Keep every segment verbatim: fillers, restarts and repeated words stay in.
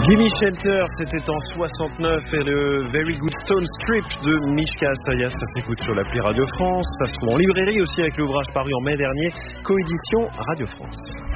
Gimme Shelter, c'était en soixante-neuf, et le Very Good Stone Strip de Mishka Asaya, ça s'écoute sur l'appli Radio France. Ça se trouve en librairie aussi avec l'ouvrage paru en mai dernier, coédition Radio France.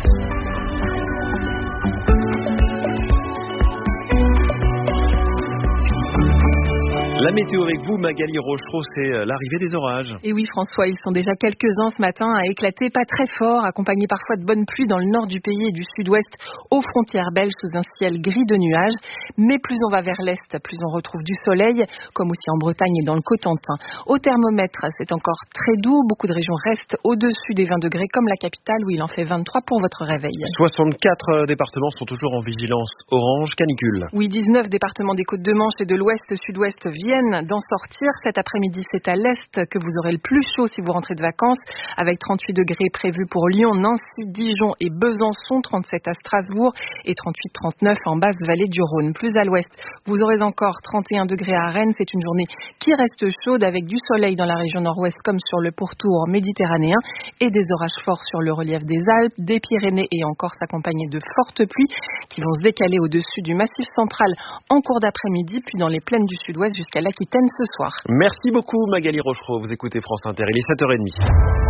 La météo avec vous, Magali Rochereau, c'est l'arrivée des orages. Et oui, François, ils sont déjà quelques-uns ce matin à éclater, pas très fort, accompagnés parfois de bonnes pluies dans le nord du pays et du sud-ouest, aux frontières belges, sous un ciel gris de nuages. Mais plus on va vers l'est, plus on retrouve du soleil, comme aussi en Bretagne et dans le Cotentin. Au thermomètre, c'est encore très doux. Beaucoup de régions restent au-dessus des vingt degrés, comme la capitale, où il en fait vingt-trois pour votre réveil. soixante-quatre départements sont toujours en vigilance orange canicule. Oui, dix-neuf départements des Côtes-de-Manche et de l'ouest, sud-ouest viennent d'en sortir. Cet après-midi, c'est à l'est que vous aurez le plus chaud si vous rentrez de vacances, avec trente-huit degrés prévus pour Lyon, Nancy, Dijon et Besançon, trente-sept à Strasbourg et trente-huit trente-neuf en basse vallée du Rhône. Plus à l'ouest, vous aurez encore trente et un degrés à Rennes. C'est une journée qui reste chaude avec du soleil dans la région nord-ouest comme sur le pourtour méditerranéen et des orages forts sur le relief des Alpes, des Pyrénées et encore s'accompagner de fortes pluies qui vont se décaler au-dessus du massif central en cours d'après-midi, puis dans les plaines du sud-ouest jusqu'à l'Aquitaine ce soir. Merci beaucoup Magali Rochereau, vous écoutez France Inter, il est sept heures trente.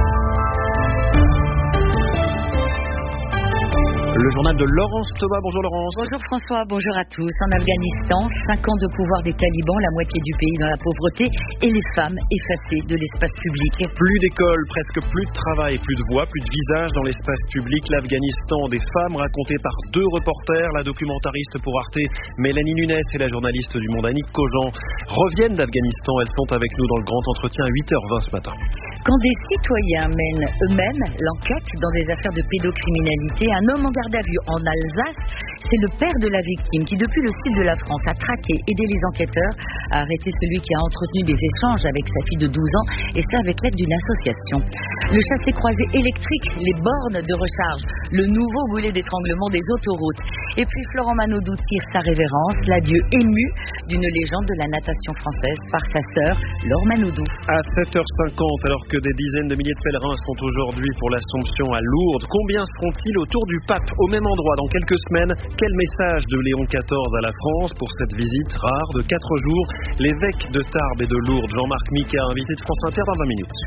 Le journal de Laurence Thomas. Bonjour Laurence. Bonjour François, bonjour à tous. En Afghanistan, cinq ans de pouvoir des talibans, la moitié du pays dans la pauvreté et les femmes effacées de l'espace public. Plus d'école, presque plus de travail, plus de voix, plus de visages dans l'espace public. L'Afghanistan des femmes racontées par deux reporters, la documentariste pour Arte Mélanie Nunes et la journaliste du Monde Annick Cogent reviennent d'Afghanistan. Elles sont avec nous dans le grand entretien à huit heures vingt ce matin. Quand des citoyens mènent eux-mêmes l'enquête dans des affaires de pédocriminalité, un homme en garde à vue en Alsace, c'est le père de la victime qui, depuis le sud de la France, a traqué, aidé les enquêteurs à arrêter celui qui a entretenu des échanges avec sa fille de douze ans, et ça avec l'aide d'une association. Le chassé-croisé électrique, les bornes de recharge, le nouveau boulet d'étranglement des autoroutes. Et puis Florent Manodou tire sa révérence, l'adieu ému d'une légende de la natation française par sa sœur, Laure Manodou. À sept heures cinquante, alors que des dizaines de milliers de pèlerins sont aujourd'hui pour l'Assomption à Lourdes, combien seront-ils autour du pape au même endroit dans quelques semaines? Quel message de Léon quatorze à la France pour cette visite rare de quatre jours? L'évêque de Tarbes et de Lourdes, Jean-Marc Mika, invité de France Inter dans vingt minutes.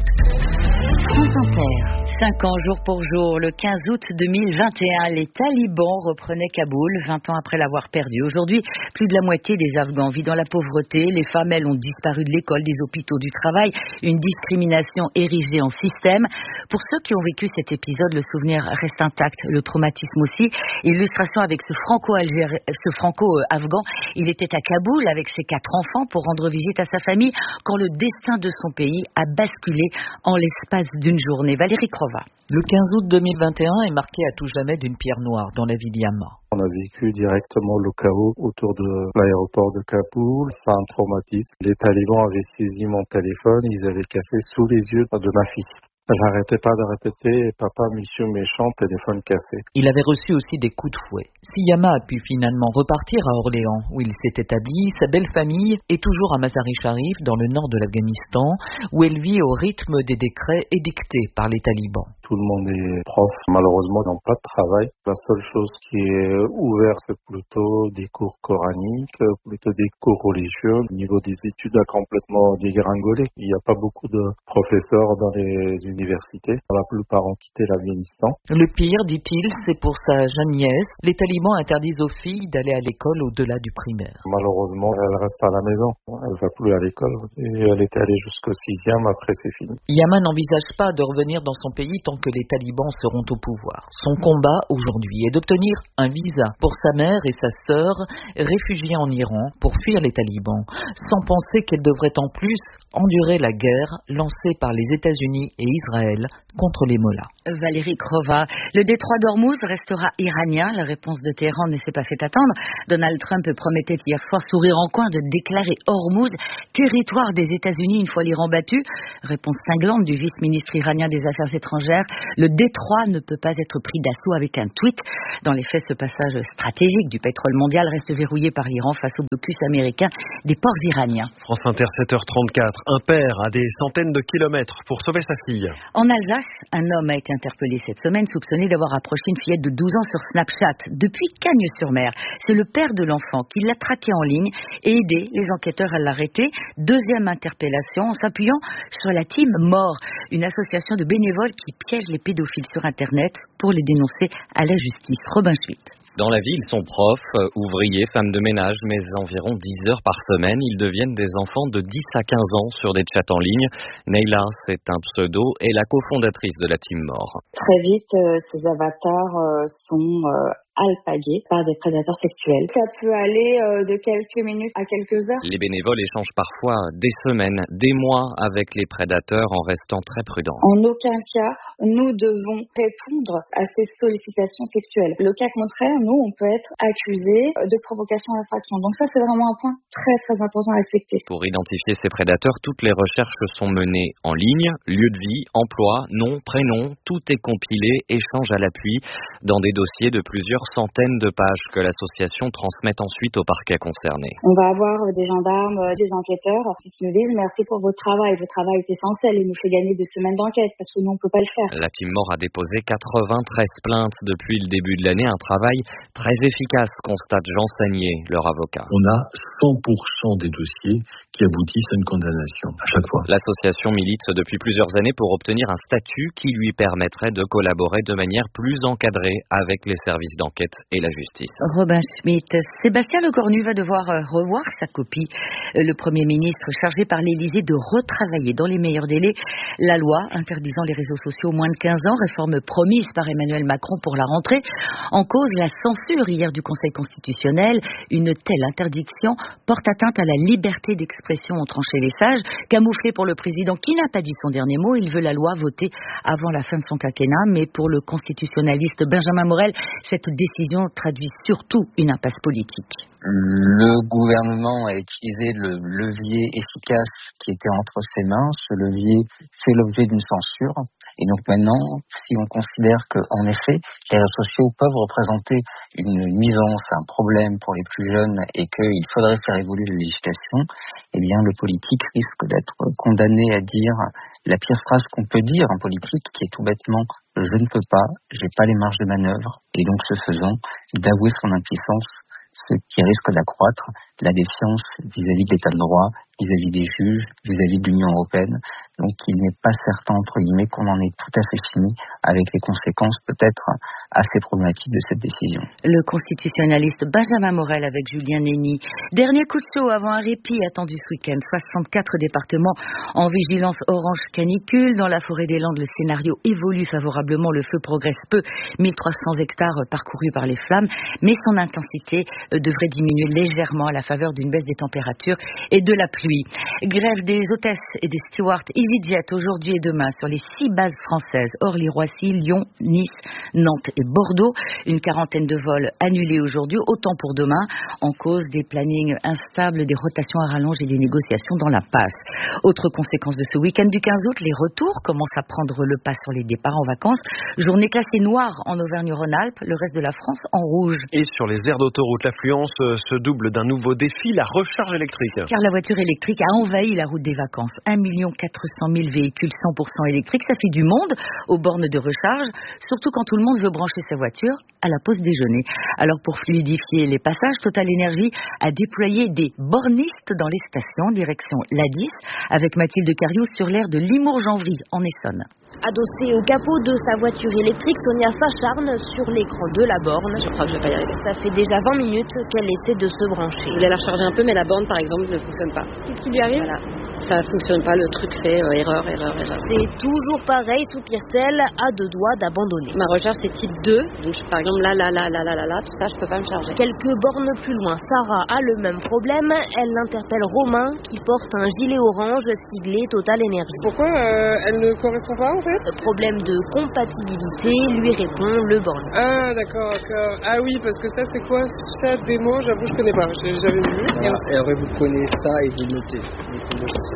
France Inter. Cinq ans jour pour jour, le quinze août deux mille vingt et un, les talibans reprenaient Kaboul, vingt ans après l'avoir perdu. Aujourd'hui, plus de la moitié des Afghans vivent dans la pauvreté. Les femmes, elles, ont disparu de l'école, des hôpitaux, du travail. Une discrimination érigée en système. Pour ceux qui ont vécu cet épisode, le souvenir reste intact, le traumatisme aussi. Illustration avec ce franco-algérien, ce franco-afghan. Il était à Kaboul avec ses quatre enfants pour rendre visite à sa famille quand le destin de son pays a basculé en l'espace d'une journée. Valérie Crova. Le quinze août deux mille vingt et un est marqué à tout jamais d'une pierre noire dans la ville d'Yama. On a vécu directement le chaos autour de l'aéroport de Kaboul. C'est un traumatisme. Les talibans avaient saisi mon téléphone, ils avaient cassé sous les yeux de ma fille. J'arrêtais pas de répéter « Papa, monsieur méchant, téléphone cassé ». Il avait reçu aussi des coups de fouet. Si Yama a pu finalement repartir à Orléans, où il s'est établi, sa belle famille est toujours à Mazar-i-Sharif, dans le nord de l'Afghanistan, où elle vit au rythme des décrets édictés par les talibans. Tout le monde est prof. Malheureusement, ils n'ont pas de travail. La seule chose qui est ouverte, c'est plutôt des cours coraniques, plutôt des cours religieux. Au niveau des études a complètement dégringolé. Il n'y a pas beaucoup de professeurs dans les universités. La plupart ont quitté l'Afghanistan. Le pire, dit-il, c'est pour sa jeune nièce. Les talibans interdisent aux filles d'aller à l'école au-delà du primaire. Malheureusement, elle reste à la maison. Elle ne va plus à l'école. Et elle était allée jusqu'au sixième, après c'est fini. Yama n'envisage pas de revenir dans son pays tant que les talibans seront au pouvoir. Son combat aujourd'hui est d'obtenir un visa pour sa mère et sa sœur réfugiées en Iran pour fuir les talibans, sans penser qu'elles devraient en plus endurer la guerre lancée par les États-Unis et Israël contre les mollahs. Valérie Crova. Le détroit d'Ormuz restera iranien. La réponse de Téhéran ne s'est pas fait attendre. Donald Trump promettait hier soir, sourire en coin, de déclarer Ormuz territoire des États-Unis une fois l'Iran battu. Réponse cinglante du vice-ministre iranien des Affaires étrangères. le détroit ne peut pas être pris d'assaut avec un tweet. Dans les faits, ce passage stratégique du pétrole mondial reste verrouillé par l'Iran face au blocus américain des ports iraniens. France Inter, sept heures trente-quatre. Un père a des centaines de kilomètres pour sauver sa fille. En Alsace, un homme a été interpellé cette semaine soupçonné d'avoir approché une fillette de douze ans sur Snapchat depuis Cagnes-sur-Mer. C'est le père de l'enfant qui l'a traqué en ligne et aidé les enquêteurs à l'arrêter. Deuxième interpellation en s'appuyant sur la team Mort, une association de bénévoles qui piège les pédophiles sur Internet pour les dénoncer à la justice. Robin Schmitt. Dans la vie, ils sont profs, ouvriers, femmes de ménage, mais environ dix heures par semaine, ils deviennent des enfants de dix à quinze ans sur des chats en ligne. Neila, c'est un pseudo, et la cofondatrice de la Team Mort. Très vite, euh, ces avatars euh, sont euh, alpagués par des prédateurs sexuels. Ça peut aller euh, de quelques minutes à quelques heures. Les bénévoles échangent parfois des semaines, des mois avec les prédateurs en restant très prudents. En aucun cas, nous devons répondre à ces sollicitations sexuelles. Le cas contraire, nous, on peut être accusé de provocation à l'infraction. Donc ça, c'est vraiment un point très très important à respecter. Pour identifier ces prédateurs, toutes les recherches sont menées en ligne. Lieu de vie, emploi, nom, prénom, tout est compilé, échange à l'appui, dans des dossiers de plusieurs centaines de pages que l'association transmet ensuite au parquet concerné. On va avoir des gendarmes, des enquêteurs qui nous disent merci pour votre travail. Votre travail est essentiel et nous fait gagner des semaines d'enquête parce que nous, on ne peut pas le faire. La Team Mort a déposé quatre-vingt-treize plaintes depuis le début de l'année. Un travail très efficace, constate Jean Sagnier, leur avocat. On a cent pour cent des dossiers qui aboutissent à une condamnation à chaque fois. L'association milite depuis plusieurs années pour obtenir un statut qui lui permettrait de collaborer de manière plus encadrée avec les services d'enquête et la justice. Robin Schmitt. Sébastien Lecornu va devoir revoir sa copie. Le Premier ministre chargé par l'Élysée de retravailler dans les meilleurs délais la loi interdisant les réseaux sociaux aux moins de quinze ans, réforme promise par Emmanuel Macron pour la rentrée. En cause, la censure hier du Conseil constitutionnel. Une telle interdiction porte atteinte à la liberté d'expression, ont tranché les sages. Camouflé pour le président qui n'a pas dit son dernier mot, il veut la loi votée avant la fin de son quinquennat. Mais pour le constitutionnaliste Benjamin Morel, cette décision traduit surtout une impasse politique. Le gouvernement a utilisé le levier efficace qui était entre ses mains. Ce levier fait l'objet d'une censure. Et donc maintenant, si on considère qu'en effet, les réseaux sociaux peuvent représenter une nuisance, un problème pour les plus jeunes et qu'il faudrait faire évoluer la législation, eh bien le politique risque d'être condamné à dire la pire phrase qu'on peut dire en politique, qui est tout bêtement « je ne peux pas, j'ai pas les marges de manœuvre », et donc ce faisant, d'avouer son impuissance, ce qui risque d'accroître la défiance vis-à-vis de l'état de droit, vis-à-vis des juges, vis-à-vis de l'Union européenne. Donc il n'est pas certain, entre guillemets, qu'on en ait tout à fait fini avec les conséquences peut-être assez problématiques de cette décision. Le constitutionnaliste Benjamin Morel avec Julien Nény. Dernier coup de chaud avant un répit attendu ce week-end. soixante-quatre départements en vigilance orange canicule. Dans la forêt des Landes, le scénario évolue favorablement. Le feu progresse peu. mille trois cents hectares parcourus par les flammes. Mais son intensité devrait diminuer légèrement à la faveur d'une baisse des températures et de la pluie. Grève des hôtesses et des stewards EasyJet aujourd'hui et demain sur les six bases françaises, Orly-Roissy, Lyon, Nice, Nantes et Bordeaux. Une quarantaine de vols annulés aujourd'hui, autant pour demain, en cause des plannings instables, des rotations à rallonge et des négociations dans l'impasse. Autre conséquence de ce week-end du quinze août, les retours commencent à prendre le pas sur les départs en vacances. Journée classée noire en Auvergne-Rhône-Alpes, le reste de la France en rouge. Et sur les aires d'autoroute, l'affluence se double d'un nouveau défi, la recharge électrique. Car la voiture électrique a envahi la route des vacances. un million quatre cent mille véhicules cent pour cent électriques, ça fait du monde aux bornes de recharge, surtout quand tout le monde veut brancher sa voiture à la pause déjeuner. Alors pour fluidifier les passages, Total Energy a déployé des bornistes dans les stations, direction l'A dix, avec Mathilde Cariou sur l'aire de Limours-Janvry, en Essonne. Adossée au capot de sa voiture électrique, Sonia s'acharne sur l'écran de la borne. Je crois que je vais pas y arriver. Ça fait déjà vingt minutes qu'elle essaie de se brancher. Je voulais la recharger un peu, mais la borne, par exemple, ne fonctionne pas. Qu'est-ce qui lui arrive ? Voilà. Ça fonctionne pas, le truc fait euh, erreur, erreur, erreur. C'est toujours pareil, soupire-t-elle, à deux doigts d'abandonner. Ma recharge c'est type deux, donc je, par exemple là, là, là, là, là, là, là, tout ça, je peux pas me charger. Quelques bornes plus loin, Sarah a le même problème. Elle interpelle Romain qui porte un gilet orange siglé Total Energy. Pourquoi euh, elle ne correspond pas en fait ? Problème de compatibilité, lui répond le borne. Ah d'accord, d'accord. Ah oui, parce que ça c'est quoi ? Ça, démo, j'avoue je connais pas, je l'ai jamais vu. Et après vous prenez ça et vous notez. Normalement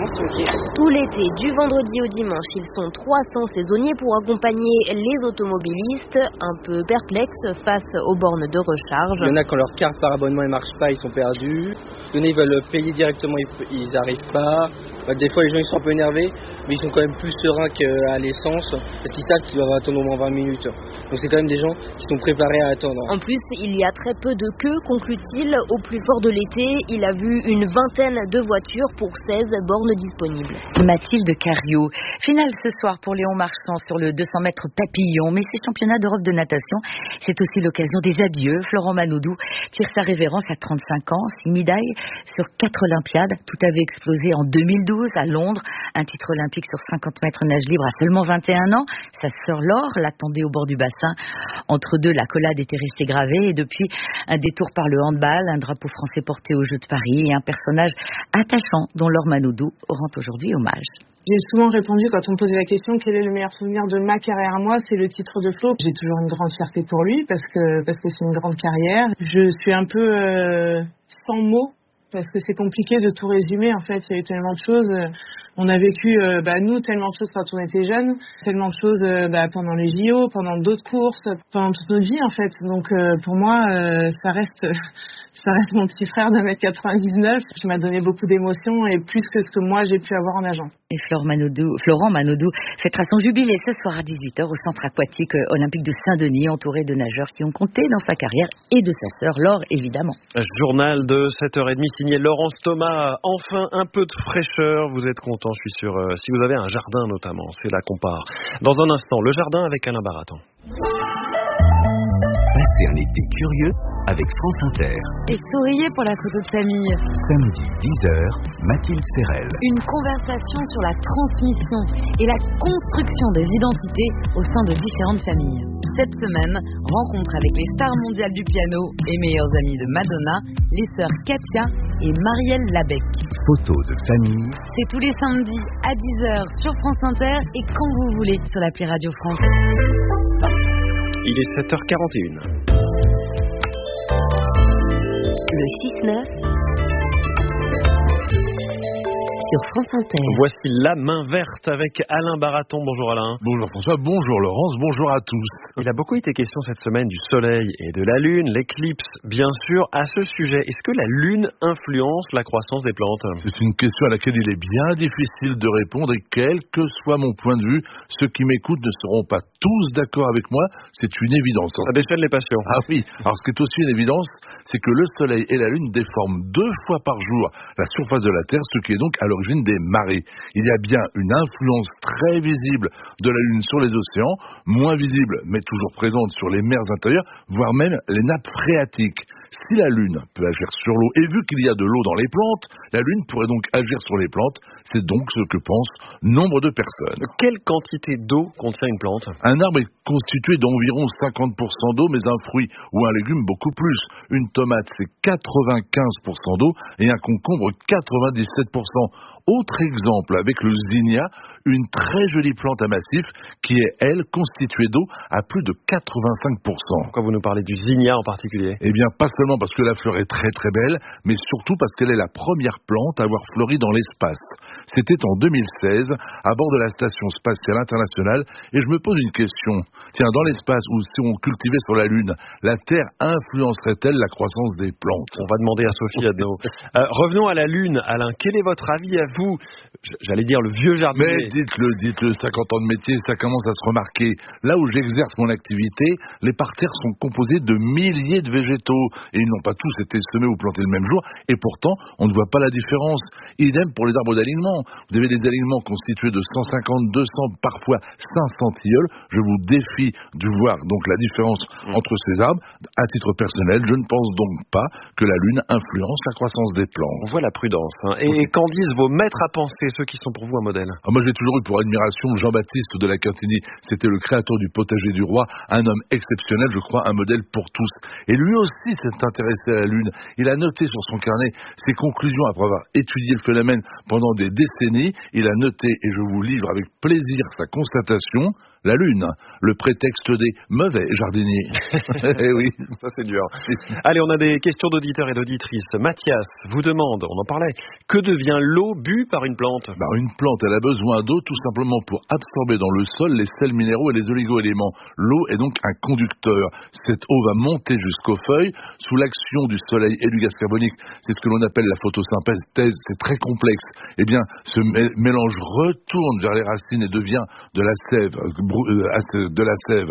stocké. Tout l'été, du vendredi au dimanche, ils sont trois cents saisonniers pour accompagner les automobilistes un peu perplexes face aux bornes de recharge. Il y en a quand leur carte par abonnement ne marche pas, ils sont perdus. Il y en a, ils veulent payer directement, ils n'arrivent pas. Des fois, les gens ils sont un peu énervés, mais ils sont quand même plus sereins qu'à l'essence, parce qu'ils savent qu'ils doivent attendre au moins vingt minutes. Donc c'est quand même des gens qui sont préparés à attendre. En plus, il y a très peu de queues, conclut-il. Au plus fort de l'été, il a vu une vingtaine de voitures pour seize bornes disponibles. Mathilde Cario. Finale ce soir pour Léon Marchand sur le deux cents mètres papillon. Mais ces championnats d'Europe de natation, c'est aussi l'occasion des adieux. Florent Manodou tire sa révérence à trente-cinq ans, six médailles sur quatre Olympiades. Tout avait explosé en deux mille douze à Londres. Un titre olympique sur cinquante mètres nage libre à seulement vingt et un ans. Sa sœur Laure l'attendait au bord du bassin. Entre deux, l'accolade était restée gravée et depuis, un détour par le handball, un drapeau français porté aux Jeux de Paris et un personnage attachant dont Laure Manodou rend aujourd'hui hommage. J'ai souvent répondu quand on me posait la question quel est le meilleur souvenir de ma carrière à moi, c'est le titre de Flo. J'ai toujours une grande fierté pour lui parce que parce que c'est une grande carrière. Je suis un peu euh, sans mots parce que c'est compliqué de tout résumer. En fait, il y a eu tellement de choses. On a vécu, euh, bah, nous, tellement de choses quand on était jeunes, tellement de choses euh, bah, pendant les J O, pendant d'autres courses, pendant toute notre vie en fait. Donc euh, pour moi, euh, ça reste... Ça reste mon petit frère d'un mètre quatre-vingt-dix-neuf. Il m'a donné beaucoup d'émotions et plus que ce que moi j'ai pu avoir en nageant. Et Florent Manodou, Florent Manodou fêtera son jubilé ce soir à dix-huit heures au centre aquatique olympique de Saint-Denis, entouré de nageurs qui ont compté dans sa carrière et de sa sœur Laure, évidemment. Journal de sept heures trente signé Laurence Thomas. Enfin un peu de fraîcheur. Vous êtes content, je suis sûr. Euh, si vous avez un jardin notamment, c'est là qu'on part. Dans un instant, le jardin avec Alain Baraton. Passez un été curieux avec France Inter. Et souriez pour la photo de famille. Samedi dix heures, Mathilde Serrel. Une conversation sur la transmission et la construction des identités au sein de différentes familles. Cette semaine, rencontre avec les stars mondiales du piano et meilleures amies de Madonna, les sœurs Katia et Marielle Labec. Photos de famille. C'est tous les samedis à dix heures sur France Inter et quand vous voulez sur l'appli Radio France. Il est sept heures quarante et une. Le six neuf sur France Inter. Voici la main verte avec Alain Baraton. Bonjour Alain. Bonjour François, bonjour Laurence, bonjour à tous. Il a beaucoup été question cette semaine du soleil et de la lune, l'éclipse bien sûr. À ce sujet, est-ce que la lune influence la croissance des plantes ? C'est une question à laquelle il est bien difficile de répondre et quel que soit mon point de vue, ceux qui m'écoutent ne seront pas tous d'accord avec moi, c'est une évidence. Ça déchaîne les passions. Ah oui, alors ce qui est aussi une évidence, c'est que le soleil et la lune déforment deux fois par jour la surface de la Terre, ce qui est donc à l'origine des marées. Il y a bien une influence très visible de la lune sur les océans, moins visible mais toujours présente sur les mers intérieures, voire même les nappes phréatiques. Si la lune peut agir sur l'eau, et vu qu'il y a de l'eau dans les plantes, la lune pourrait donc agir sur les plantes. C'est donc ce que pensent nombre de personnes. Quelle quantité d'eau contient une plante ? Un arbre est constitué d'environ cinquante pour cent d'eau, mais un fruit ou un légume beaucoup plus. Une tomate, c'est quatre-vingt-quinze pour cent d'eau et un concombre, quatre-vingt-dix-sept pour cent. Autre exemple avec le zinnia, une très jolie plante à massif qui est, elle, constituée d'eau à plus de quatre-vingt-cinq pour cent. Pourquoi vous nous parlez du zinnia en particulier ? Eh bien, pas seulement parce que la fleur est très très belle, mais surtout parce qu'elle est la première plante à avoir fleuri dans l'espace. C'était en deux mille seize, à bord de la Station Spatiale Internationale, et je me pose une question. Tiens, dans l'espace, où si on cultivait sur la Lune, la Terre influencerait-elle la croissance des plantes ? On va demander à Sophie Adno. euh, revenons à la Lune, Alain. Quel est votre avis à vous ? J'allais dire le vieux jardinier. Mais dites-le, dites-le, cinquante ans de métier, ça commence à se remarquer. Là où j'exerce mon activité, les parterres sont composés de milliers de végétaux. Et ils n'ont pas tous été semés ou plantés le même jour. Et pourtant, on ne voit pas la différence. Idem pour les arbres d'alignement. Vous avez des alignements constitués de cent cinquante, deux cents, parfois cinq cents tilleuls. Je vous défie de voir donc la différence mmh. entre ces arbres. À titre personnel, je ne pense donc pas que la Lune influence la croissance des plantes. On voit la prudence. Hein. Et oui. Qu'en disent vos maîtres à penser, ceux qui sont pour vous un modèle ? Ah, moi, j'ai toujours eu pour admiration Jean-Baptiste de la Quintigny. C'était le créateur du potager du roi, un homme exceptionnel, je crois, un modèle pour tous. Et lui aussi s'est intéressé à la Lune. Il a noté sur son carnet ses conclusions après avoir étudié le phénomène pendant des décennies. Il a noté, et je vous livre avec plaisir sa constatation, la lune, le prétexte des mauvais jardiniers. Eh oui, ça c'est dur. Allez, on a des questions d'auditeurs et d'auditrices. Mathias vous demande, on en parlait, que devient l'eau bue par une plante? Bah, une plante, elle a besoin d'eau tout simplement pour absorber dans le sol les sels minéraux et les oligo-éléments. L'eau est donc un conducteur. Cette eau va monter jusqu'aux feuilles sous l'action du soleil et du gaz carbonique. C'est ce que l'on appelle la photosynthèse. C'est très complexe. Eh bien, ce mélange retourne vers les racines et devient de la sève, de la sève,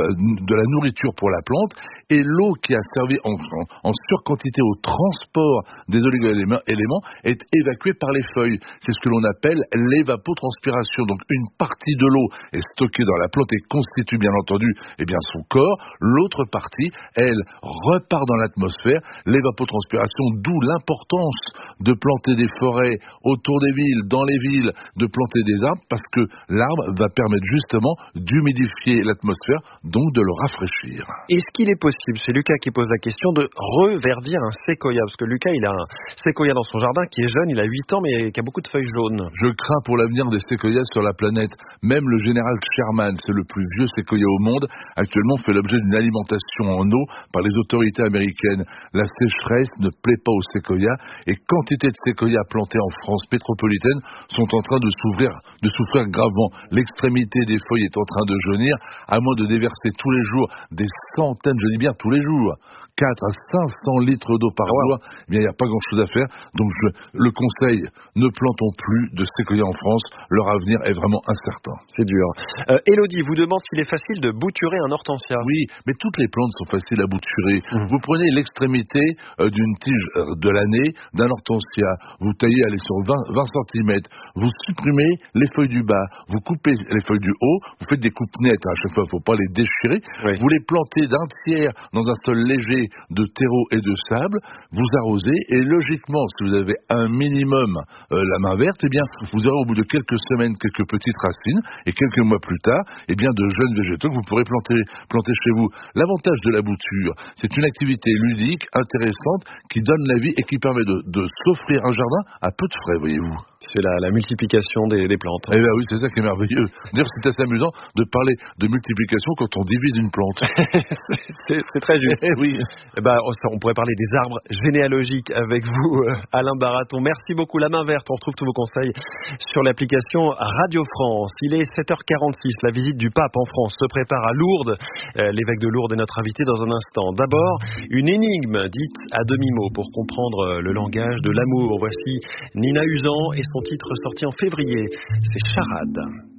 de la nourriture pour la plante. Et l'eau qui a servi en, en, en surquantité au transport des oligo-éléments est évacuée par les feuilles. C'est ce que l'on appelle l'évapotranspiration. Donc une partie de l'eau est stockée dans la plante et constitue bien entendu eh bien, son corps. L'autre partie, elle, repart dans l'atmosphère. L'évapotranspiration, d'où l'importance de planter des forêts autour des villes, dans les villes, de planter des arbres, parce que l'arbre va permettre justement d'humidifier l'atmosphère, donc de le rafraîchir. Est-ce qu'il est possible, c'est Lucas qui pose la question, de reverdir un séquoia? Parce que Lucas, il a un séquoia dans son jardin qui est jeune, il a huit ans, mais qui a beaucoup de feuilles jaunes. Je crains pour l'avenir des séquoias sur la planète. Même le général Sherman, c'est le plus vieux séquoia au monde, actuellement fait l'objet d'une alimentation en eau par les autorités américaines. La sécheresse ne plaît pas aux séquoias et quantité de séquoias plantés en France métropolitaine sont en train de souffrir, de souffrir gravement. L'extrémité des feuilles est en train de jaunir, à moins de déverser tous les jours des centaines, je dis bien tous les jours, quatre à cinq cents litres d'eau par jour, eh bien il n'y a pas grand chose à faire. Donc je, le conseil, ne plantons plus de séquoias en France, leur avenir est vraiment incertain. C'est dur. Euh, Élodie vous demande s'il est facile de bouturer un hortensia. Oui, mais toutes les plantes sont faciles à bouturer. Mmh. Vous prenez l'extrémité euh, d'une tige euh, de l'année d'un hortensia, vous taillez allez, sur vingt centimètres, vous supprimez les feuilles du bas, vous coupez les feuilles du haut, vous faites des coupes nettes, à chaque fois il ne faut pas les déchirer, oui. Vous les plantez d'un tiers dans un sol léger de terreau et de sable, vous arrosez et logiquement, si vous avez un minimum euh, la main verte, eh bien vous aurez au bout de quelques semaines quelques petites racines et quelques mois plus tard, eh bien de jeunes végétaux que vous pourrez planter, planter chez vous. L'avantage de la bouture, c'est une activité ludique, intéressante, qui donne la vie et qui permet de, de s'offrir un jardin à peu de frais, voyez-vous. C'est la, la multiplication des, des plantes. Eh bien oui, c'est ça qui est merveilleux. D'ailleurs, c'est assez amusant de parler de multiplication quand on divise une plante. c'est, c'est très juste. Eh oui. Eh ben, on pourrait parler des arbres généalogiques avec vous, Alain Baraton. Merci beaucoup. La main verte, on retrouve tous vos conseils sur l'application Radio France. Il est sept heures quarante-six. La visite du pape en France se prépare à Lourdes. L'évêque de Lourdes est notre invité dans un instant. D'abord, une énigme dite à demi-mot pour comprendre le langage de l'amour. Voici Nina Usan et son titre sorti en février, c'est Charade.